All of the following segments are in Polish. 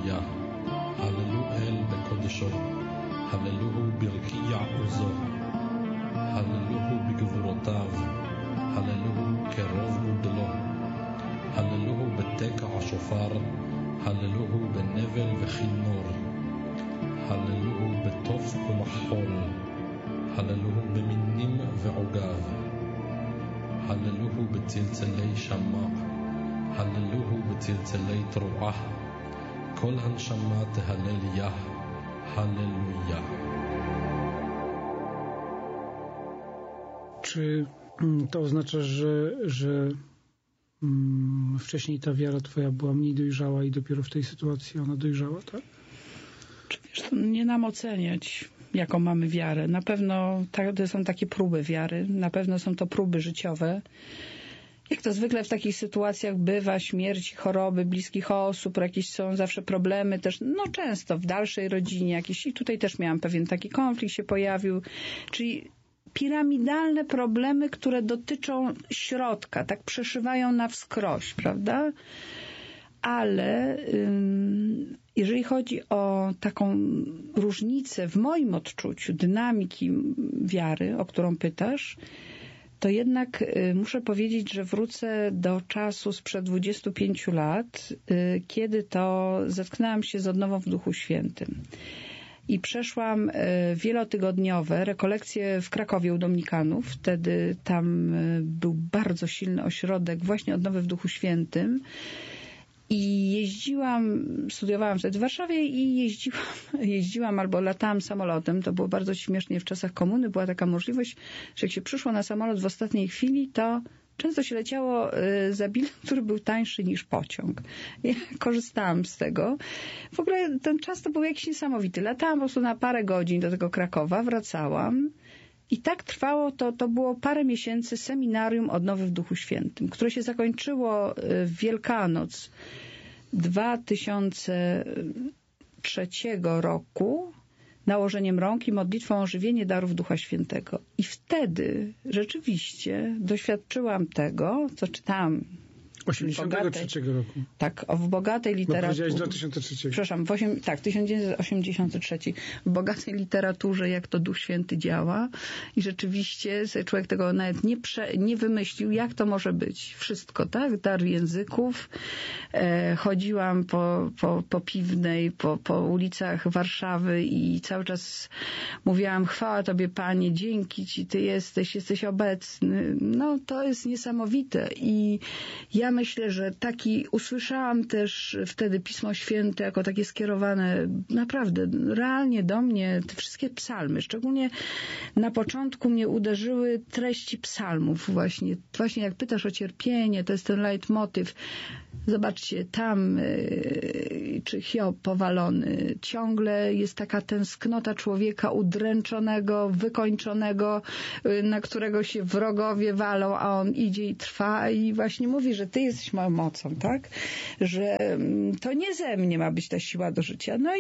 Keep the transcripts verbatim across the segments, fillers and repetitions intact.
הללויה. הללו אל בקודשו, הללוהו ברקיע עוזו, הללוהו בגבורותיו, הללוהו קרוב גודלו, הללוהו בתקע השופר, הללוהו בנבל וכינור, הללוהו בתוף ומחול, הללוהו במינים ועוגב, הללוהו בצלצלי שמע, הללוהו בצלצלי תרועה, כל הנשמה תהלל יה, hallelujah. Czy to oznacza, że, że mm, wcześniej ta wiara twoja była mniej dojrzała i dopiero w tej sytuacji ona dojrzała, tak? Czy wiesz, to nie nam oceniać, jaką mamy wiarę. Na pewno to są takie próby wiary, na pewno są to próby życiowe. Jak to zwykle w takich sytuacjach bywa, śmierci, choroby bliskich osób, jakieś są zawsze problemy też, no często w dalszej rodzinie jakieś, i tutaj też miałam pewien taki konflikt się pojawił, czyli piramidalne problemy, które dotyczą środka, tak przeszywają na wskroś, prawda? Ale ym, jeżeli chodzi o taką różnicę w moim odczuciu dynamiki wiary, o którą pytasz, to jednak y, muszę powiedzieć, że wrócę do czasu sprzed dwudziestu pięciu lat, y, kiedy to zetknęłam się z odnową w Duchu Świętym. I przeszłam y, wielotygodniowe rekolekcje w Krakowie u Dominikanów. Wtedy tam y, był bardzo silny ośrodek właśnie odnowy w Duchu Świętym. I jeździłam, studiowałam wtedy w Warszawie i jeździłam, jeździłam albo latałam samolotem. To było bardzo śmiesznie w czasach komuny. Była taka możliwość, że jak się przyszło na samolot w ostatniej chwili, to często się leciało za bilet, który był tańszy niż pociąg. Ja korzystałam z tego. W ogóle ten czas to był jakiś niesamowity. Latałam po prostu na parę godzin do tego Krakowa, wracałam. I tak trwało, to, to było parę miesięcy seminarium odnowy w Duchu Świętym, które się zakończyło w Wielkanoc dwa tysiące trzeciego roku nałożeniem rąk i modlitwą o żywienie darów Ducha Świętego. I wtedy rzeczywiście doświadczyłam tego, co czytałam osiemdziesiątego trzeciego roku. Tak, o, w bogatej literaturze. No dwa tysiące trzeciego. Przepraszam, w osiem, tak, tysiąc dziewięćset osiemdziesiąty trzeci. W bogatej literaturze, jak to Duch Święty działa. I rzeczywiście człowiek tego nawet nie, prze, nie wymyślił, jak to może być. Wszystko, tak? Dar języków. E, chodziłam po, po, po Piwnej, po, po ulicach Warszawy i cały czas mówiłam: chwała Tobie, Panie, dzięki Ci, Ty jesteś, jesteś obecny. No, to jest niesamowite. I ja myślę, że taki usłyszałam też wtedy Pismo Święte jako takie skierowane naprawdę realnie do mnie, te wszystkie psalmy. Szczególnie na początku mnie uderzyły treści psalmów właśnie. Właśnie jak pytasz o cierpienie, to jest ten leitmotyw. Zobaczcie, tam yy, czy Hiob powalony, ciągle jest taka tęsknota człowieka udręczonego, wykończonego, yy, na którego się wrogowie walą, a on idzie i trwa i właśnie mówi, że Ty jesteś moją mocą, tak? Że yy, to nie ze mnie ma być ta siła do życia. No i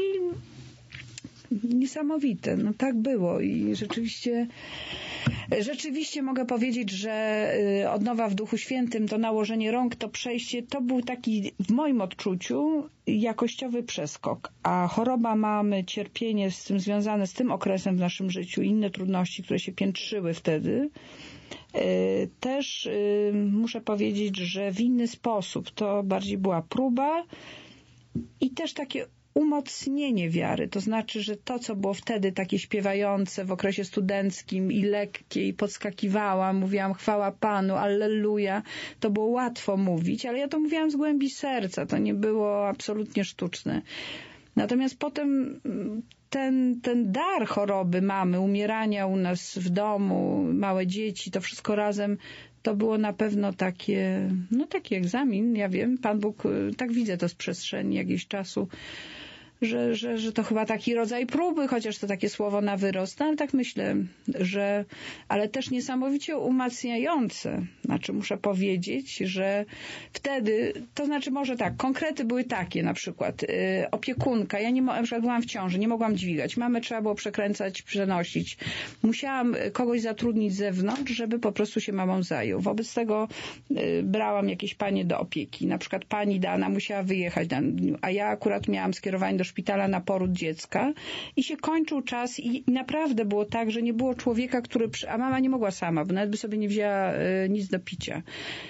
niesamowite. No tak było i rzeczywiście rzeczywiście mogę powiedzieć, że odnowa w Duchu Świętym, to nałożenie rąk, to przejście, to był taki w moim odczuciu jakościowy przeskok. A choroba mamy, cierpienie z tym związane z tym okresem w naszym życiu, inne trudności, które się piętrzyły wtedy, też muszę powiedzieć, że w inny sposób. To bardziej była próba i też takie umocnienie wiary, to znaczy, że to, co było wtedy takie śpiewające w okresie studenckim i lekkie i podskakiwałam, mówiłam chwała Panu, alleluja, to było łatwo mówić, ale ja to mówiłam z głębi serca, to nie było absolutnie sztuczne. Natomiast potem ten, ten dar choroby mamy, umierania u nas w domu, małe dzieci, to wszystko razem, to było na pewno takie, no taki egzamin, ja wiem, Pan Bóg, tak widzę to z przestrzeni jakiegoś czasu, że, że, że to chyba taki rodzaj próby, chociaż to takie słowo na wyrost, no, ale tak myślę, że, ale też niesamowicie umacniające. Znaczy muszę powiedzieć, że wtedy, to znaczy może tak, konkrety były takie na przykład, yy, opiekunka, ja nie na przykład byłam w ciąży, nie mogłam dźwigać, mamę trzeba było przekręcać, przenosić. Musiałam kogoś zatrudnić z zewnątrz, żeby po prostu się mamą zajął. Wobec tego yy, brałam jakieś panie do opieki. Na przykład pani dana musiała wyjechać, a ja akurat miałam skierowanie do szpitala na poród dziecka i się kończył czas i, i naprawdę było tak, że nie było człowieka, który, a mama nie mogła sama, bo nawet by sobie nie wzięła y, nic do picia.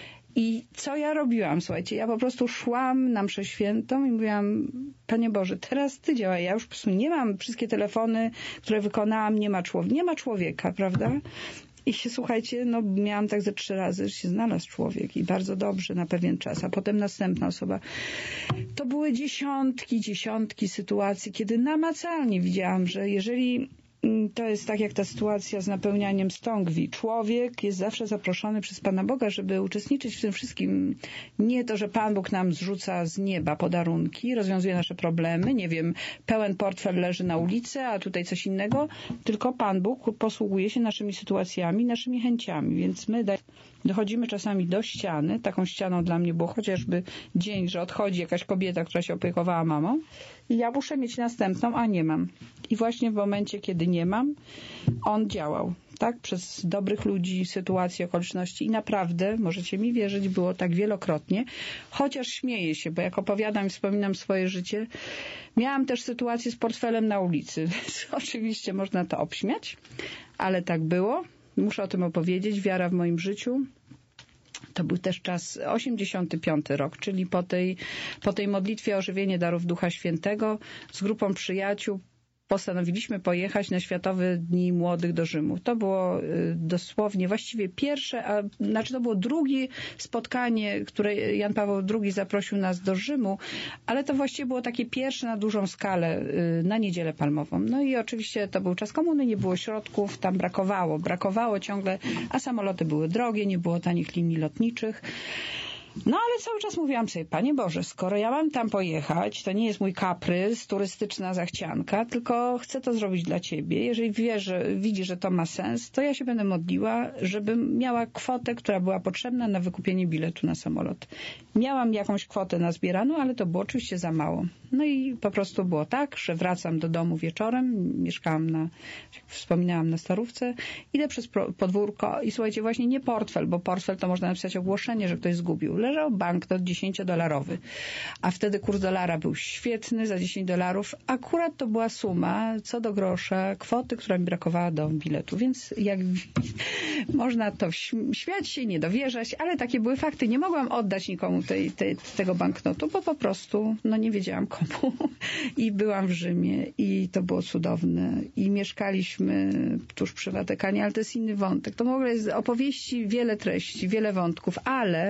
I co ja robiłam? Słuchajcie, ja po prostu szłam na mszę świętą i mówiłam, Panie Boże, teraz Ty działaj. Ja już po prostu nie mam, wszystkie telefony, które wykonałam, nie ma człowieka, nie ma człowieka, prawda? I się, słuchajcie, no miałam tak ze trzy razy, że się znalazł człowiek i bardzo dobrze na pewien czas, a potem następna osoba. To były dziesiątki, dziesiątki sytuacji, kiedy namacalnie widziałam, że jeżeli to jest tak jak ta sytuacja z napełnianiem stągwi. Człowiek jest zawsze zaproszony przez Pana Boga, żeby uczestniczyć w tym wszystkim. Nie to, że Pan Bóg nam zrzuca z nieba podarunki, rozwiązuje nasze problemy, nie wiem, pełen portfel leży na ulicy, a tutaj coś innego, tylko Pan Bóg posługuje się naszymi sytuacjami, naszymi chęciami, więc my dochodzimy czasami do ściany. Taką ścianą dla mnie było chociażby dzień, że odchodzi jakaś kobieta, która się opiekowała mamą i ja muszę mieć następną, a nie mam. I właśnie w momencie, kiedy nie mam, on działał, tak? Przez dobrych ludzi, sytuacje, okoliczności i naprawdę, możecie mi wierzyć, było tak wielokrotnie, chociaż śmieję się, bo jak opowiadam i wspominam swoje życie, miałam też sytuację z portfelem na ulicy. Oczywiście można to obśmiać, ale tak było. Muszę o tym opowiedzieć. Wiara w moim życiu. To był też czas osiemdziesiąty piąty rok, czyli po tej, po tej modlitwie o ożywienie darów Ducha Świętego z grupą przyjaciół postanowiliśmy pojechać na Światowe Dni Młodych do Rzymu. To było dosłownie właściwie pierwsze, a znaczy to było drugie spotkanie, które Jan Paweł drugi zaprosił nas do Rzymu, ale to właściwie było takie pierwsze na dużą skalę na Niedzielę Palmową. No i oczywiście to był czas komuny, nie było środków, tam brakowało, brakowało ciągle, a samoloty były drogie, nie było tanich linii lotniczych. No ale cały czas mówiłam sobie, Panie Boże, skoro ja mam tam pojechać, to nie jest mój kaprys, turystyczna zachcianka, tylko chcę to zrobić dla Ciebie. Jeżeli wiesz, że widzi, że to ma sens, to ja się będę modliła, żebym miała kwotę, która była potrzebna na wykupienie biletu na samolot. Miałam jakąś kwotę nazbieraną, ale to było oczywiście za mało. No i po prostu było tak, że wracam do domu wieczorem, mieszkałam na, jak wspominałam, na Starówce, idę przez podwórko i słuchajcie, właśnie nie portfel, bo portfel to można napisać ogłoszenie, że ktoś zgubił. Leżał banknot dziesięciodolarowy, a wtedy kurs dolara był świetny, za dziesięć dolarów. Akurat to była suma, co do grosza, kwoty, która mi brakowała do biletu, więc jak można to śmiać się, nie dowierzać, ale takie były fakty. Nie mogłam oddać nikomu tej, tej, tego banknotu, bo po prostu no nie wiedziałam komu. I byłam w Rzymie i to było cudowne. I mieszkaliśmy tuż przy Watykanie, ale to jest inny wątek. To w ogóle jest opowieści, wiele treści, wiele wątków, ale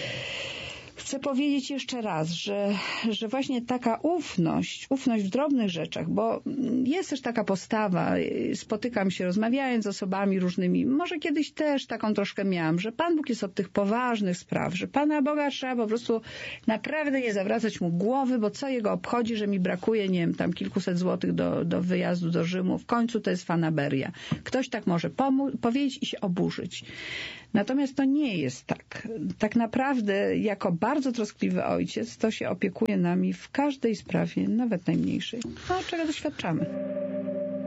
chcę powiedzieć jeszcze raz, że, że właśnie taka ufność, ufność w drobnych rzeczach, bo jest też taka postawa, spotykam się rozmawiając z osobami różnymi, może kiedyś też taką troszkę miałam, że Pan Bóg jest od tych poważnych spraw, że Pana Boga trzeba po prostu naprawdę nie zawracać mu głowy, bo co jego obchodzi, że mi brakuje, nie wiem, tam kilkuset złotych do, do wyjazdu do Rzymu, w końcu to jest fanaberia. Ktoś tak może pomóc, powiedzieć i się oburzyć. Natomiast to nie jest tak. Tak naprawdę jako bardzo troskliwy ojciec to się opiekuje nami w każdej sprawie, nawet najmniejszej. A czego doświadczamy.